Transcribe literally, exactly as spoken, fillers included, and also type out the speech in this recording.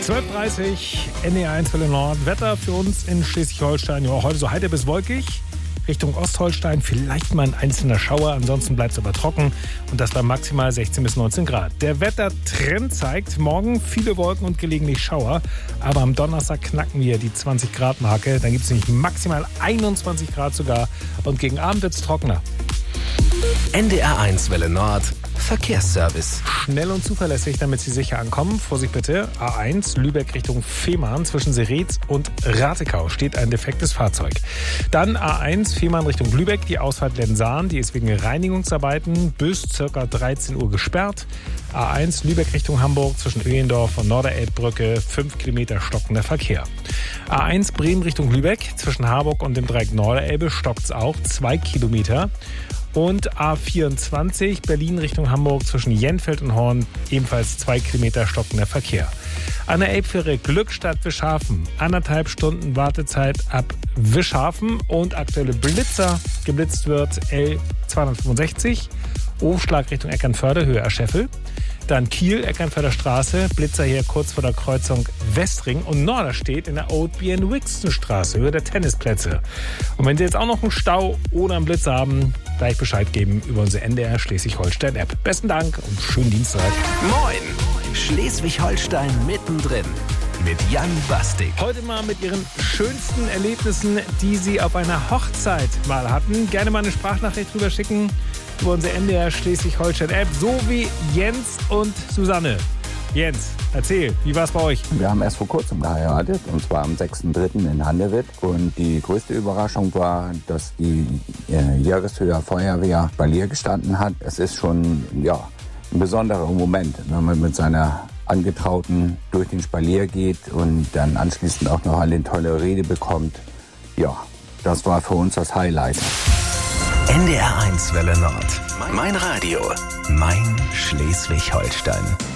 zwölf Uhr dreißig, N D R eins Welle Nord. Wetter für uns in Schleswig-Holstein. Ja, heute so heiter bis wolkig. Richtung Ostholstein vielleicht mal ein einzelner Schauer. Ansonsten bleibt es aber trocken. Und das bei maximal sechzehn bis neunzehn Grad. Der Wettertrend zeigt, morgen viele Wolken und gelegentlich Schauer. Aber am Donnerstag knacken wir die zwanzig Grad Marke. Dann gibt es nämlich maximal einundzwanzig Grad sogar. Und gegen Abend wird es trockener. N D R eins Welle Nord. Verkehrsservice. Schnell und zuverlässig, damit Sie sicher ankommen. Vorsicht bitte, A eins, Lübeck Richtung Fehmarn. Zwischen Seretz und Ratekau steht ein defektes Fahrzeug. Dann A eins, Fehmarn Richtung Lübeck, die Ausfahrt Lensahn. Die ist wegen Reinigungsarbeiten bis ca. dreizehn Uhr gesperrt. A eins, Lübeck Richtung Hamburg, zwischen Öhendorf und Norderelbbrücke, fünf Kilometer stockender Verkehr. A eins, Bremen Richtung Lübeck, zwischen Harburg und dem Dreieck Norderelbe stockt es auch, zwei Kilometer. Und A vierundzwanzig, Berlin Richtung Hamburg, zwischen Jenfeld und Horn, ebenfalls zwei Kilometer stockender Verkehr. An der Elbfähre Glückstadt Wischhafen, anderthalb Stunden Wartezeit ab Wischhafen und aktuelle Blitzer. Geblitzt wird L zweihundertfünfundsechzig, Aufschlag Richtung Eckernförde, Höhe Ascheffel. Dann Kiel, Eckernförder Straße, Blitzer hier kurz vor der Kreuzung Westring und Norderstedt in der Old B N Wixton Straße, Höhe der Tennisplätze. Und wenn Sie jetzt auch noch einen Stau oder einen Blitz haben, gleich Bescheid geben über unsere N D R Schleswig-Holstein-App. Besten Dank und schönen Dienstag. Moin! Schleswig-Holstein mittendrin mit Jan Bastik. Heute mal mit Ihren schönsten Erlebnissen, die Sie auf einer Hochzeit mal hatten. Gerne mal eine Sprachnachricht drüber schicken über unsere N D R Schleswig-Holstein-App, so wie Jens und Susanne. Jens, erzähl, wie war es bei euch? Wir haben erst vor kurzem geheiratet, und zwar am sechsten dritten in Handewitt. Und die größte Überraschung war, dass die äh, Jörgeshöher Feuerwehr Spalier gestanden hat. Es ist schon ja, ein besonderer Moment, wenn man mit seiner Angetrauten durch den Spalier geht und dann anschließend auch noch eine tolle Rede bekommt. Ja, das war für uns das Highlight. N D R eins Welle Nord. Mein Radio. Mein Schleswig-Holstein.